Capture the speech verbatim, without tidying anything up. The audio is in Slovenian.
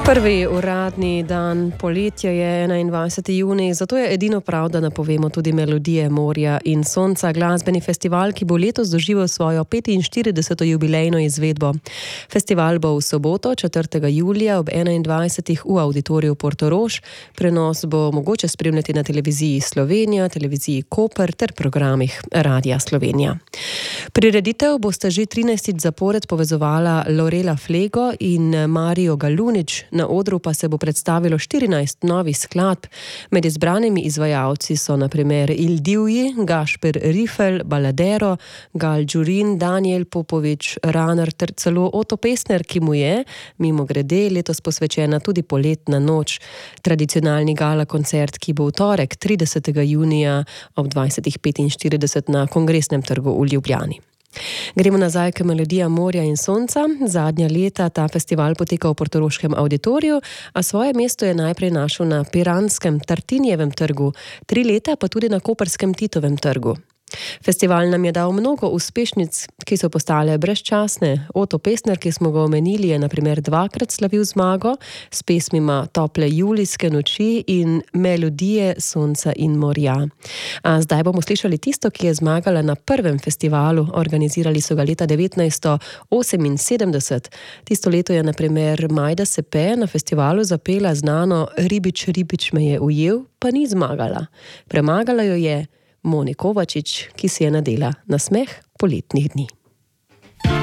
Prvi uradni dan poletja je enaindvajseti junij, zato je edino prav, da napovemo tudi Melodije morja in sonca, glasbeni festival, ki bo letos doživel svojo petinštirideseto jubilejno izvedbo. Festival bo v soboto, četrtega julija ob enaindvajsetih v Auditoriju Portorož. Prenos bo mogoče spremljati na televiziji Slovenija, televiziji Koper ter programih Radia Slovenija. Prireditev bosta že trinajstič zapored povezovala Lorela Flego in Mario Galunič. Na odru pa se bo predstavilo štirinajst novih skladb. Med izbranimi izvajalci so na primer Il Divji, Gašper Rifelj, Baladero, Gal Đurin, Daniel Popovič, Ranar ter celo Oto Pestner, ki mu je, mimogrede, letos posvečena tudi poletna noč. Tradicionalni gala koncert, ki bo v torek, tridesetega junija ob dvajsetih petinštirideset na Kongresnem trgu v Ljubljani. Gremo nazaj k Melodijam morja in sonca. Zadnja leta ta festival poteka v portoroškem Auditoriju, a svoje mesto je najprej našel na piranskem Tartinijevem trgu, tri leta pa tudi na koperskem Titovem trgu. Festival nam je dal mnogo uspešnic, ki so postale brezčasne. Oto Pestner, ki smo ga omenili, je na primer dvakrat slavil zmago s pesmima Tople julijske noči in Melodije sonca in morja. A zdaj bomo slišali tisto, ki je zmagala na prvem festivalu. Organizirali so ga leta devetnajststo oseminsedemdeset. Tisto leto je na primer Majda Sepe na festivalu zapela znano Ribič, ribič me je ujel, pa ni zmagala. Premagala jo je Moni Kovačič, ki si je nadela nasmeh poletnih dni.